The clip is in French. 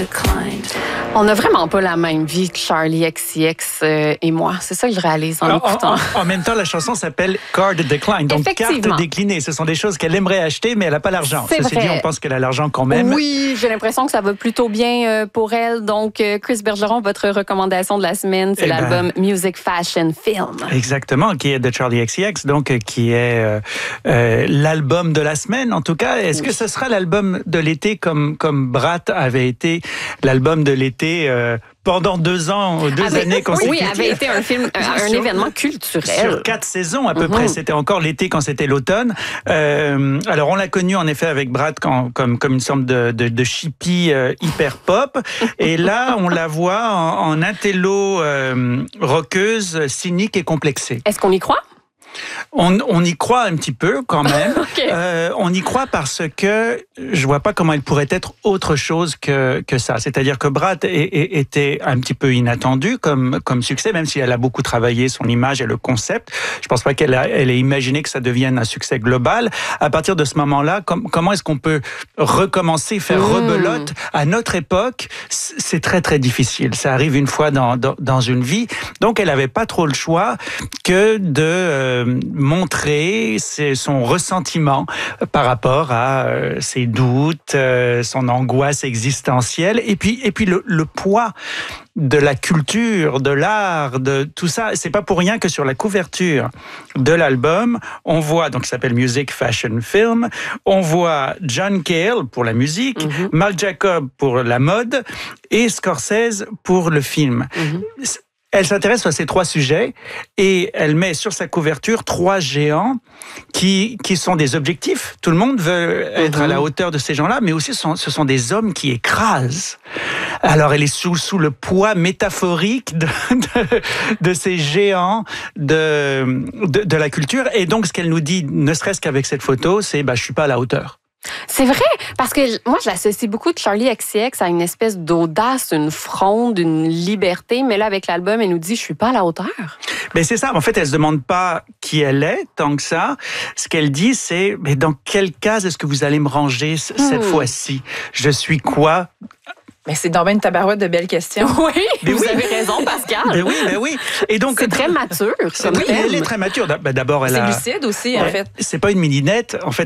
On n'a vraiment pas la même vie que Charli XCX et moi. C'est ça que je réalise en l'écoutant. En même temps, la chanson s'appelle Card Decline, donc carte déclinée. Ce sont des choses qu'elle aimerait acheter, mais elle n'a pas l'argent. Ceci dit, on pense qu'elle a l'argent quand même. Oui, j'ai l'impression que ça va plutôt bien pour elle. Donc, Chris Bergeron, votre recommandation de la semaine, c'est l'album Music, Fashion, Film. Exactement, qui est de Charli XCX, donc qui est l'album de la semaine, en tout cas. Est-ce que ce sera l'album de l'été comme Brat avait été l'album de l'été pendant 2 ans, 2 années consécutives? Oui, avait été un événement culturel. Sur 4 saisons à peu près. C'était encore l'été quand c'était l'automne. Alors, on l'a connu en effet avec Brat comme une sorte de chippie hyper pop. Et là, on la voit en intello rockeuse, cynique et complexée. Est-ce qu'on y croit? On y croit un petit peu quand même. Okay. On y croit parce que je vois pas comment elle pourrait être autre chose que ça. C'est-à-dire que Brat était un petit peu inattendu comme succès, même si elle a beaucoup travaillé son image et le concept. Je pense pas qu'elle ait imaginé que ça devienne un succès global. À partir de ce moment-là, comment est-ce qu'on peut recommencer, faire rebelote à notre époque? C'est très très difficile. Ça arrive une fois dans une vie. Donc elle avait pas trop le choix que de montrer son ressentiment par rapport à ses doutes, son angoisse existentielle, et puis le poids de la culture, de l'art, de tout ça. C'est pas pour rien que sur la couverture de l'album, on voit, donc ça s'appelle Music, Fashion, Film, on voit John Cale pour la musique, Marc Jacob pour la mode et Scorsese pour le film. Elle s'intéresse à ces 3 sujets et elle met sur sa couverture 3 géants qui sont des objectifs. Tout le monde veut être à la hauteur de ces gens-là, mais aussi ce sont des hommes qui écrasent. Alors elle est sous le poids métaphorique de ces géants de la culture. Et donc ce qu'elle nous dit, ne serait-ce qu'avec cette photo, c'est je suis pas à la hauteur. C'est vrai, parce que moi, je l'associe beaucoup de Charli XCX à une espèce d'audace, une fronde, une liberté, mais là, avec l'album, elle nous dit « je suis pas à la hauteur ». Mais c'est ça, en fait, elle se demande pas qui elle est, tant que ça. Ce qu'elle dit, c'est « mais dans quelle case est-ce que vous allez me ranger cette fois-ci? Je suis quoi ?» Mais c'est donc bien une tabarouette de belles questions. Oui, vous avez raison, Pascal. Mais oui. Et donc, c'est très mature. Elle est très mature. D'abord, c'est lucide aussi, en fait. C'est pas une mininette. En fait,